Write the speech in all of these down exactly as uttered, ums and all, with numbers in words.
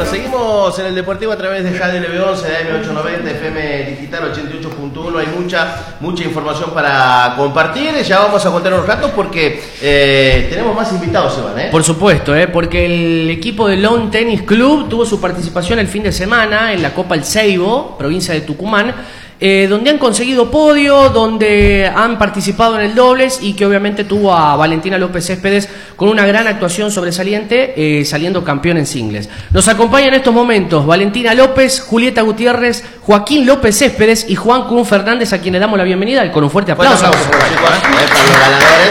seguimos en el Deportivo a través de J D L B once, A M ochocientos noventa, F M Digital ochenta y ocho punto uno. Hay mucha, mucha información para compartir. Ya vamos a contar unos ratos porque eh, tenemos más invitados, Iván, ¿eh? Por supuesto, ¿eh? Porque el equipo del Lawn Tennis Club tuvo su participación el fin de semana en la Copa El Ceibo, provincia de Tucumán, Eh, donde han conseguido podio, donde han participado en el dobles y que obviamente tuvo a Valentina López Céspedes con una gran actuación sobresaliente, eh, saliendo campeón en singles. Nos acompañan en estos momentos Valentina López, Julieta Gutiérrez, Joaquín López Céspedes y Juan Cruz Fernández, a quien le damos la bienvenida y con un fuerte aplauso. Bueno, aplausos, chicos, eh, para los ganadores.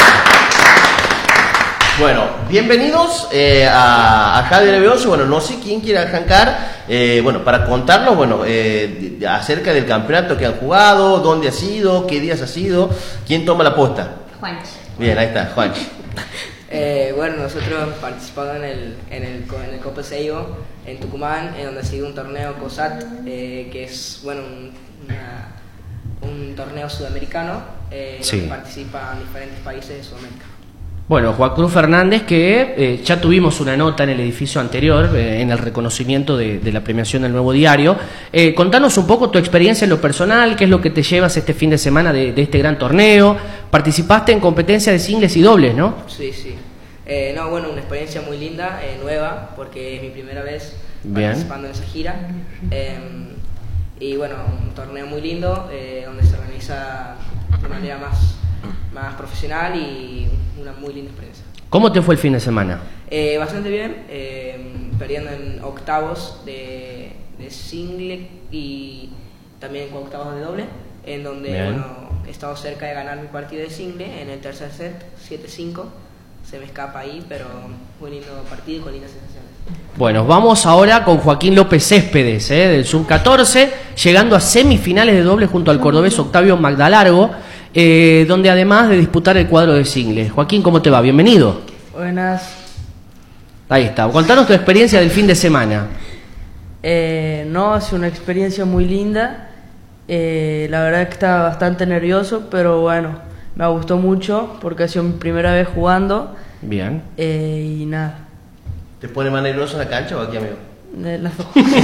Bueno, bienvenidos eh, a, a J D L B once. Bueno, no sé quién quiere arrancar, eh, bueno, para contarnos, bueno, eh, acerca del campeonato que han jugado, dónde ha sido, qué días ha sido, quién toma la posta. Juanchi. Bien, ahí está, Juanchi. Eh, bueno, nosotros hemos participado en el, en el, en el Copa Seibo en Tucumán, en donde ha sido un torneo COSAT, eh, que es, bueno, un, una, un torneo sudamericano, eh, Sí. donde participan diferentes países de Sudamérica. Bueno, Juan Cruz Fernández, que eh, ya tuvimos una nota en el edificio anterior, eh, en el reconocimiento de, de la premiación del Nuevo Diario. Eh, contanos un poco tu experiencia en lo personal, qué es lo que te llevas este fin de semana de, de este gran torneo. Participaste en competencia de singles y dobles, ¿no? Sí, sí. Eh, no, bueno, una experiencia muy linda, eh, nueva, porque es mi primera vez Bien. participando en esa gira. Eh, y bueno, un torneo muy lindo, eh, donde se organiza de manera más, más profesional y una muy linda experiencia. ¿Cómo te fue el fin de semana? Eh, bastante bien, eh, perdiendo en octavos de, de single y también con octavos de doble, en donde Bien. bueno, he estado cerca de ganar mi partido de single en el tercer set, siete cinco. Se me escapa ahí, pero muy lindo partido y con lindas sensaciones. Bueno, vamos ahora con Joaquín López Céspedes, ¿eh? Del sub catorce, llegando a semifinales de doble junto al cordobés Octavio Magdalargo, eh, donde además de disputar el cuadro de singles. Joaquín, ¿cómo te va? Bienvenido. Buenas. Ahí está. Contanos tu experiencia del fin de semana. Eh, no, ha sido una experiencia muy linda. Eh, la verdad que estaba bastante nervioso, pero bueno, me gustó mucho porque ha sido mi primera vez jugando. Bien. Eh, y nada, ¿Te pone más nervioso en la cancha o aquí, amigo? de las dos.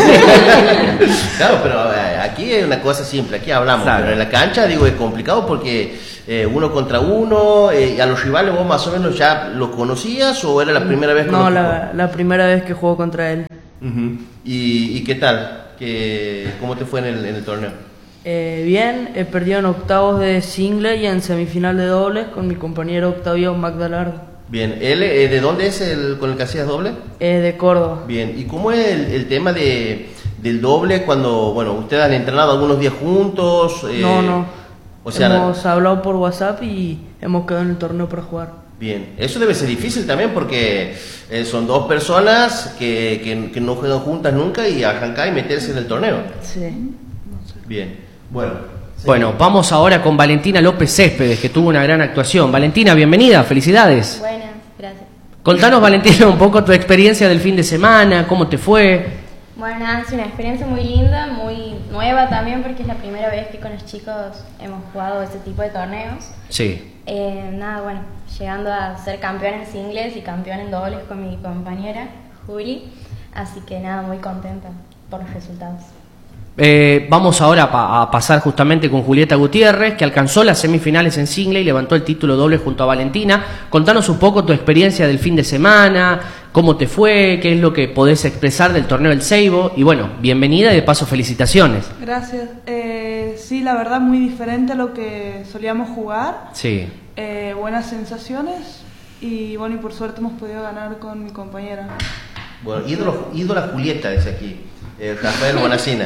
Claro, pero eh, aquí es una cosa simple, aquí hablamos, Claro. pero en la cancha, digo, es complicado porque eh, uno contra uno, eh, y a los rivales vos más o menos ya los conocías o era la primera vez que No, los la, la primera vez que juego contra él. Ujú. ¿Y, ¿Y qué tal? ¿Qué, ¿Cómo te fue en el, en el torneo? Eh, bien, he perdido en octavos de single y en semifinal de dobles con mi compañero Octavio Magdalargo. Bien, ¿él eh, de dónde es el con el que hacías doble? Eh, de Córdoba. Bien, ¿y cómo es el, el tema de, del doble cuando, bueno, ustedes han entrenado algunos días juntos? Eh, No, no. O sea, hemos hablado por WhatsApp y hemos quedado en el torneo para jugar. bien, eso debe ser difícil también porque eh, son dos personas que, que, que no juegan juntas nunca y arrancar y meterse en el torneo. Sí. Bien, bueno. Bueno, vamos ahora con Valentina López Céspedes, que tuvo una gran actuación. Valentina, bienvenida, felicidades. Buenas, gracias. Contanos, Valentina, un poco tu experiencia del fin de semana, cómo te fue. Bueno, nada, es una experiencia muy linda, muy nueva también, porque es la primera vez que con los chicos hemos jugado este tipo de torneos. Sí. Eh, nada, bueno, llegando a ser campeón en singles y campeón en dobles con mi compañera, Juli. Así que nada, muy contenta por los resultados. Eh, vamos ahora pa- a pasar justamente con Julieta Gutiérrez, que alcanzó las semifinales en single y levantó el título doble junto a Valentina. Contanos un poco tu experiencia del fin de semana, cómo te fue, qué es lo que podés expresar del torneo del Ceibo. Y bueno, bienvenida y de paso felicitaciones. Gracias. Eh, sí, la verdad muy diferente a lo que solíamos jugar. Sí. Eh, buenas sensaciones y bueno, y por suerte hemos podido ganar con mi compañera. Bueno, ídolo, ídola Julieta, dice aquí, eh, Rafael Bonacina.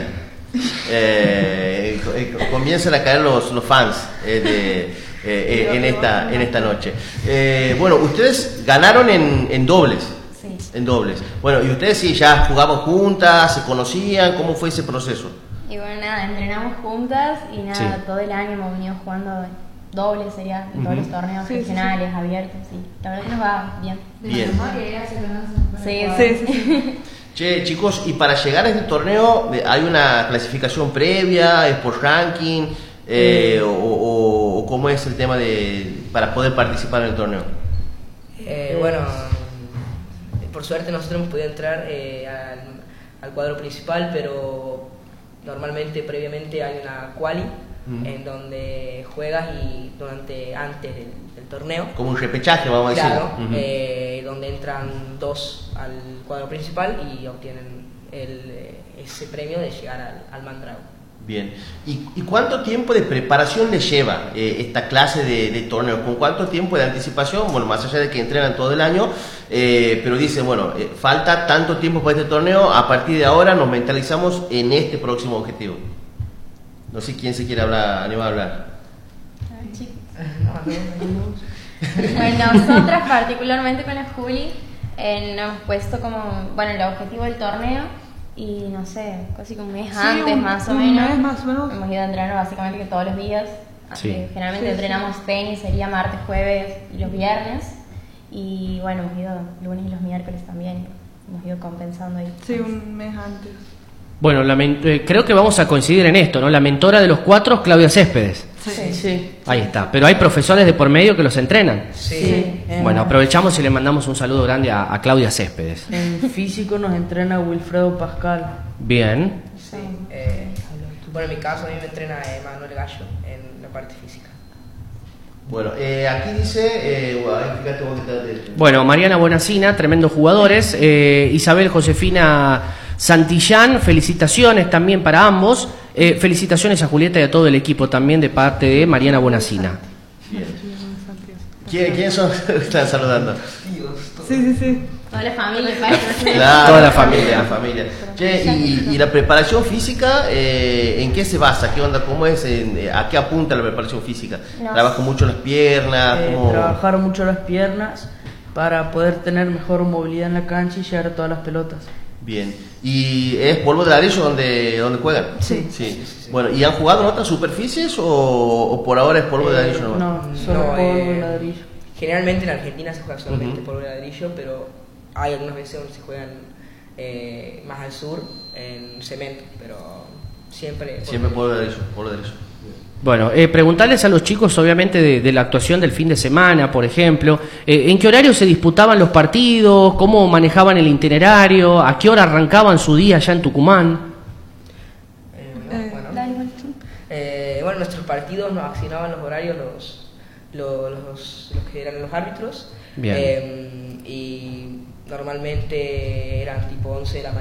Eh, eh, comienzan a caer los, los fans eh, de, eh, eh, en, esta, en esta noche. Eh, bueno, ustedes ganaron en, en dobles. Sí. En dobles. Bueno, y ustedes sí, ya jugaban juntas, se conocían, ¿cómo fue ese proceso? Y bueno, nada, entrenamos juntas y nada, Sí. todo el año hemos venido jugando dobles, sería, todos los torneos Sí, sí, regionales, abiertos, sí. La verdad que nos va bien. Bien. Sí, Sí, sí, sí. Che, chicos, y para llegar a este torneo, eh, ¿hay una clasificación previa? ¿Es por ranking? Eh, o, o, ¿O cómo es el tema de para poder participar en el torneo? Eh, bueno, por suerte nosotros hemos podido entrar eh, al, al cuadro principal, pero normalmente previamente hay una quali uh-huh. en donde juegas y durante antes del, del torneo. Como un repechaje, vamos a decir. Claro, uh-huh. eh, donde entran dos al cuadro principal y obtienen el, ese premio de llegar al, al Mandrago. Bien. ¿Y, ¿Y cuánto tiempo de preparación le lleva eh, esta clase de, de torneo? ¿Con cuánto tiempo de anticipación? Bueno, más allá de que entrenan todo el año, eh, pero dicen, bueno, eh, falta tanto tiempo para este torneo, a partir de ahora nos mentalizamos en este próximo objetivo. No sé quién se quiere hablar, animar a hablar. Bueno, nosotras particularmente con la Juli eh, nos hemos puesto como, bueno, el objetivo del torneo. Y no sé, casi que un mes sí, antes un, más, o un menos, mes más o menos hemos ido a entrenar básicamente que todos los días. Sí. Eh, generalmente sí, entrenamos sí. tenis, sería martes, jueves y los viernes. Y bueno, hemos ido lunes y los miércoles también. Hemos ido compensando ahí. Sí, un mes antes. Bueno, la men- eh, creo que vamos a coincidir en esto, ¿no? La mentora de los cuatro es Claudia Céspedes. Sí. Sí, sí. Ahí está. Pero hay profesores de por medio que los entrenan. Sí. Sí. En- Bueno, aprovechamos y le mandamos un saludo grande a, a Claudia Céspedes. En físico nos entrena Wilfredo Pascal. Bien. Sí, eh, bueno, en mi caso a mí me entrena eh, Manuel Gallo en la parte física. Bueno, eh, aquí dice, eh, bueno, fíjate vos que te- Bueno, Mariana Bonacina, tremendos jugadores. Eh, Isabel Josefina Santillán, felicitaciones también para ambos. Eh, felicitaciones a Julieta y a todo el equipo también de parte de Mariana Bonacina. Bien. ¿Quién, ¿Quién son los que están saludando? Sí, sí, sí. Toda la familia, parece. Claro, Toda la familia. La familia. Che, y, y la preparación física, eh, ¿en qué se basa? ¿Qué onda? ¿Cómo es? En- ¿A qué apunta la preparación física? No. ¿Trabaja mucho las piernas? Eh, ¿Cómo? trabajar mucho las piernas para poder tener mejor movilidad en la cancha y llegar a todas las pelotas. Bien. ¿Y es polvo de ladrillo donde, donde juegan? Sí. sí. Bueno, ¿y han jugado en otras superficies o, o por ahora es polvo de Eh, ladrillo nomás? no, solo No, polvo eh, y ladrillo. Generalmente en Argentina se juega solamente Ujú. polvo de ladrillo, pero hay algunas veces donde se juegan eh, más al sur en cemento, pero siempre... Siempre polvo de ladrillo, polvo de ladrillo. Bueno, eh, preguntarles a los chicos, obviamente, de, de la actuación del fin de semana, por ejemplo, eh, ¿en qué horario se disputaban los partidos? ¿Cómo manejaban el itinerario? ¿A qué hora arrancaban su día allá en Tucumán? Eh, Eh, bueno, Da igual. eh, bueno, nuestros partidos nos asignaban los horarios los, los, los, los que eran los árbitros. Bien. Eh, y normalmente eran tipo once de la mañana.